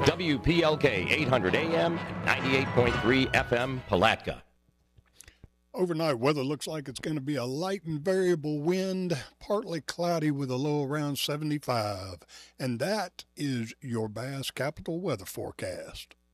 WPLK 800 AM, 98.3 FM, Palatka. Overnight weather looks like it's going to be a light and variable wind, partly cloudy with a low around 75. And that is your Bass Capital weather forecast.